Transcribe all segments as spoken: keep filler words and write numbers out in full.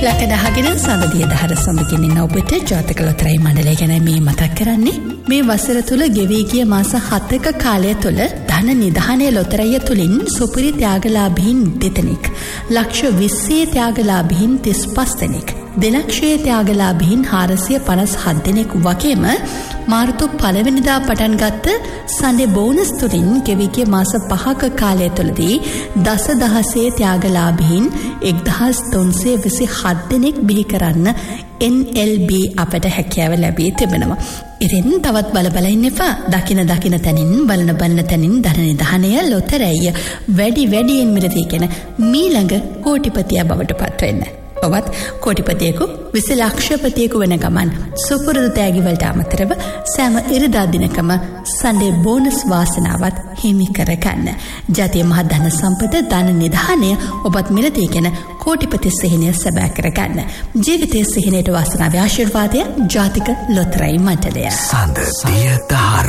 ලකඩහගෙන සඳදිය දහර සඳකින් ඉන්න ඔබට ජාතක ලොතරැයි මණ්ඩලය ගැන මේ මතක් කරන්නේ. මේ වසර තුල ගෙවී ගිය මාස හතක කාලය තුල ධන නිධානය ලොතරැය තුලින් සුපිරි ත්‍යාගලාභීන් දෙදෙනෙක්, ලක්ෂ විස්සේ ත්‍යාගලාභීන් තිස් පහ දෙනෙක්, දෙලක්ෂයේ ත්‍යාගලාභීන් හාරසිය පනස් හත් දෙනෙක් වගේම මාර්තු පළවෙනිදා පටන් ගත්ත සන්ඩේ බෝනස් තුලින් ගෙවී ගිය මාස පහක කාලය තුලදී දස දහසේ ත්‍යාගලාභීන් එක්දහස් තුන්සිය විසි හත් දෙනෙක් බිහි කරන්න එන් එල් බී අපට හැකියාව ලැබී තිබෙනවා. ඉතින් තවත් බල බල ඉන්න එපා. දකින දකින තැනින් බලන බලන තැනින් ධන නිධානය ලොතරැය වැඩි වැඩියෙන් මිලදීගෙන මීළඟ කෝටිපතියා බවට පත් වෙන්න. ඔබත් කෝටිපතියෙකු විසි ලක්ෂපතියෙකු වෙන ගමන් සුපුරුදු තෑගිවලට අමතරව සෑම ඉරිදා දිනකම සන්ඩේ බෝනස් වාසනාවත් හිමි කරගන්න. ජාතිය මහත් ධන සම්පත ධන නිධානය ඔබත් මිලදීගෙන කෝටිපති සිහිනය සැබෑ කරගන්න. ජීවිතයේ සිහිනයට වාසනාවේ ආශිර්වාදය ජාතික ලොතරැයි මණ්ඩලය. සඳදිය දහර.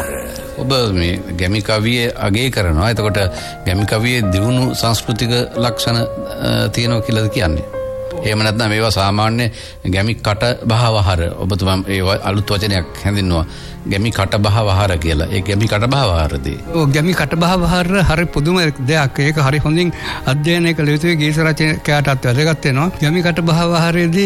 ඔබ මේ ගැමි කවියේ අගය කරනවා. එතකොට ගැමි කවියේ දියුණු සංස්කෘතික ලක්ෂණ තියෙනවා කියලාද කියන්නේ? එහෙම නැත්නම් මේවා සාමාන්‍ය ගැමි කට බහවහර ඔබතුමා ඒ අලුත් වචනයක් හැඳින්වුවා ගැමි කට බහවහර කියලා. ඒ ගැමි කට බහවහරදී ඔව් ගැමි කට බහවහර හරි පුදුම දෙයක්. ඒක හරි හොඳින් අධ්‍යයනය කළ යුතුයි. ගීත රචකයාටත් වැදගත් වෙනවා. ගැමි කට බහවහරේදී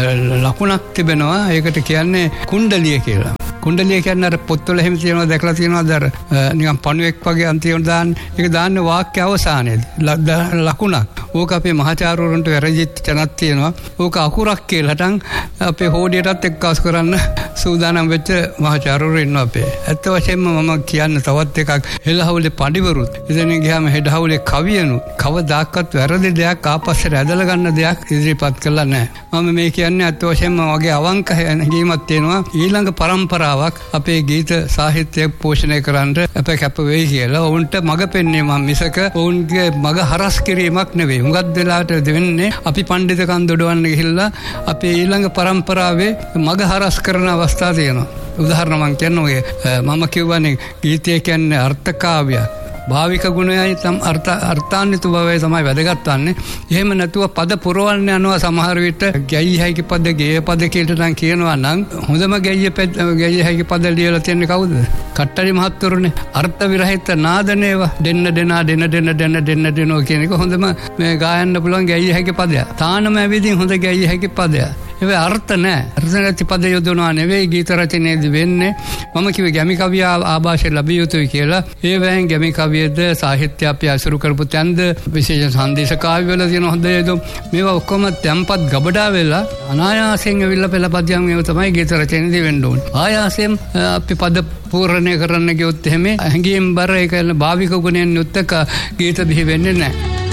ලකුණක් තිබෙනවා. ඒකට කියන්නේ කුණ්ඩලිය කියලා. කුණ්ඩලිය කියන්නේ අර පොත්වල එහෙම තියෙනවා දැකලා තියෙනවාද අර නිකන් පණුවෙක් වගේ අන්තිමට දාන්න. ඒක දාන්නේ වාක්‍ය අවසානයේදී ලකුණක්. ඕක අපේ මහාචාර්යවරුන්ට වැරදිච්ච තැනක් තියෙනවා. ඕක අකුරක් කියලාටන් අපේ හෝඩියටත් එක්කාස් කරන්න සූදානම් වෙච්ච මහාචාර්යවරු ඉන්නවා අපේ. ඇත්ත වශයෙන්ම මම කියන්න තවත් එකක් හෙළහවුලේ පඬිවරුත් එතන ගියාම හෙළහවුලේ කවියනු කවදාකවත් වැරදි දෙයක් ආපස්සට ඇදලා ගන්න දෙයක් ඉදිරිපත් කළා නැහැ. මම මේ කියන්නේ ඇත්ත වශයෙන්ම වගේ අවංක හැඟීමක් තියෙනවා. ඊළඟ පරම්පරාවක් අපේ ගීත සාහිත්‍ය පෝෂණය කරන්න අපේ කැප වෙයි කියලා ඔවුන්ට මඟ පෙන්වන්නේ මම මිසක ඔවුන්ගේ මඟ හරස් කිරීමක් නෙවෙයි. හුඟක් වෙලාවට දෙවෙන්නේ අපි පඬිතුකම් දොඩවන්න ගිහිල්ලා අපේ ඊළඟ පරම්පරාවේ මඟ හරස් කරන අවස්ථා තියෙනවා. උදාහරණ මම කියන්නේ මම කියවනේ ගීතය කියන්නේ අර්ථකාව්‍යයක්. භාවික ගුණයයි තම අර්ථ අර්ථාන්විත බවයි තමයි වැදගත් වන්නේ. එහෙම නැතුව පද පුරවන්න යනවා සමහර විට ගැයි හැකි පද ගේය පද කියලා නම් කියනවා නම් හොඳම ගැයි ගැයි හැකි පද ලියලා තියෙන්නේ කවුද? කට්ටරි මහත්වරුනේ. අර්ථ විරහිත නාදනේව දෙන්න දෙනා දෙන්න දෙන්න දෙන්න දෙන්න දෙනවා කියන එක හොඳම මේ ගායන්න පුළුවන් ගැයි හැකි පදයක්. තානම ඇවිදින් හොඳ ගැයි හැකි පදයක්. ඒ අර්ථ නැහැ. අර්ථ නැති පද යොදවනවා නෙවෙයි ගීත රචනයේදී වෙන්නේ. මම කිව්වේ ගැමි කවිය ආభాෂය ලැබිය යුතුයි කියලා. ඒ වෑන් ගැමි කවියේද සාහිත්‍ය අපි අසුරු කරපු තැන්ද විශේෂ සංදේශ කාව්‍යවල තියෙන හොඳ යදු මේවා ඔක්කොම තැම්පත් ගබඩා වෙලා අනායාසයෙන් ඇවිල්ලා පෙළපදියම් මේව තමයි ගීත රචනයේදී වෙන්න ඕනේ. ආයාසයෙන් අපි පද පූර්ණය කරන්න ගියොත් එහෙම හැංගීම් බර ඒක භාවික ගුණයෙන් යුක්ත ගීත බිහි වෙන්නේ නැහැ.